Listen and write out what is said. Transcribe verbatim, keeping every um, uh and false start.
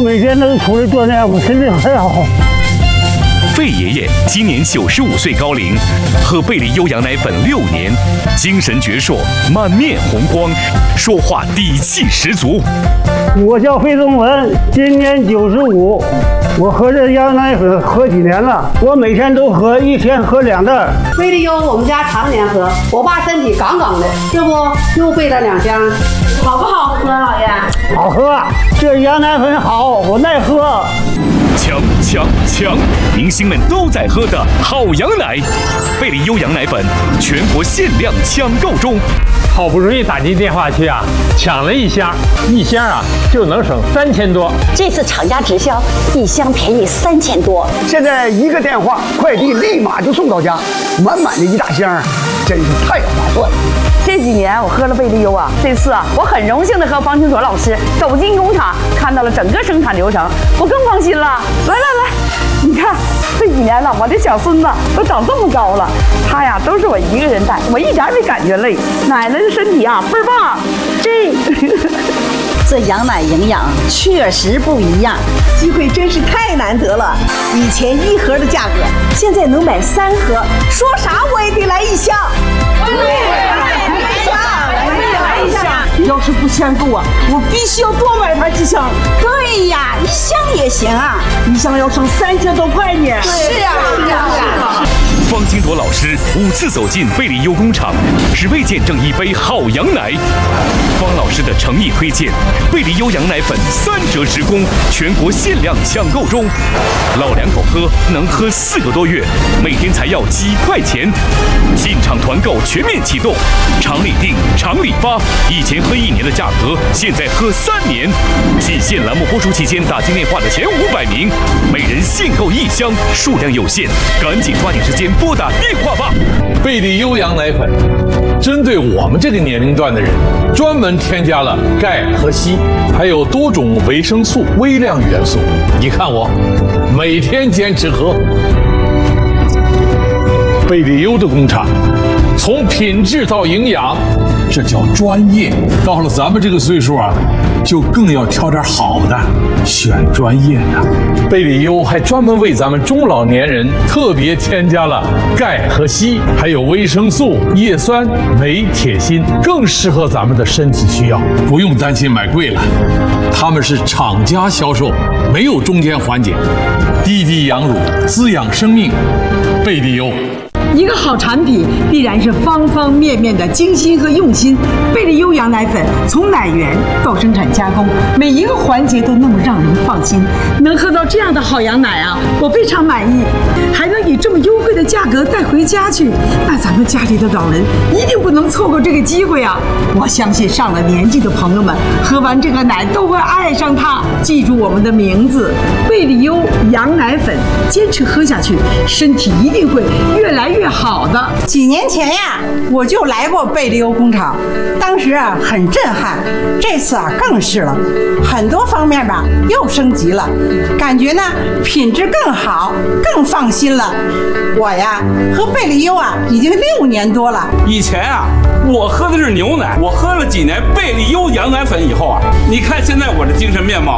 每天都出来锻炼，我身体很好。 费爷爷今年九十五岁高龄，喝贝利优羊奶粉六年，精神矍铄，满面红光，说话底气十足。 我叫费宗文，今年九十五，我喝这羊奶粉喝几年了，我每天都喝，一天喝两袋。 贝利优我们家常年喝，我爸身体杠杠的，这不又备了两箱，好不好喝，老爷？ 好喝，这羊奶粉好，我耐喝。 强强强！明星们都在喝的好羊奶，贝利优羊奶粉全国限量抢购中。 好不容易打进电话去啊，抢了一箱，一箱啊就能省三千多。 这次厂家直销，一箱便宜三千多。 现在一个电话，快递立马就送到家，满满的一大箱，真是太划算了。 这几年我喝了贝利优啊，这次啊，我很荣幸的和方清所老师走进工厂，看到了整个生产流程，我更放心了。来来来，你看这几年了，我的小孙子都长这么高了，他呀都是我一个人带，我一点没感觉累。奶奶的身体啊倍儿棒，这这羊奶营养确实不一样， 机会真是太难得了。以前一盒的价格，现在能买三盒，说啥我也得来一箱。要是不嫌够啊，我必须要多买它几箱。 对呀，一箱也行啊， 一箱要省三千多块呢。 是啊，是啊，是啊。 方金铎老师五次走进贝利优工厂，只为见证一杯好羊奶。方老师的诚意推荐，贝利优羊奶粉三折直供，全国限量抢购中。老两口喝能喝四个多月，每天才要几块钱。进场团购全面启动，厂里订，厂里发。以前喝一年的价格，现在喝三年。仅限栏目播出期间打进电话的前五百名，每人限购一箱，数量有限，赶紧抓紧时间拨打电话吧。 贝利优羊奶粉针对我们这个年龄段的人，专门添加了钙和硒，还有多种维生素、微量元素。你看我每天坚持喝。贝利优的工厂，从品质到营养，这叫专业。到了咱们这个岁数啊，就更要挑点好的，选专业的。贝利优还专门为咱们中老年人特别添加了钙和硒，还有维生素、叶酸、镁、铁、锌，更适合咱们的身体需要，不用担心买贵了。他们是厂家销售，没有中间环节，滴滴养乳，滋养生命。贝利优。 一个好产品必然是方方面面的精心和用心。贝利优羊奶粉从奶源到生产加工，每一个环节都那么让人放心。能喝到这样的好羊奶啊，我非常满意。还能以这么优惠的价格带回家去，那咱们家里的老人一定不能错过这个机会啊！我相信上了年纪的朋友们喝完这个奶都会爱上它。记住我们的名字，贝利优羊奶粉，坚持喝下去，身体一定会越来越好的。 几年前呀，我就来过贝利优工厂，当时啊很震撼，这次啊更是了，很多方面吧又升级了，感觉呢品质更好，更放心了。我呀喝贝利优啊已经六年多了。 以前啊我喝的是牛奶，我喝了几年贝利优羊奶粉以后啊，你看现在我的精神面貌。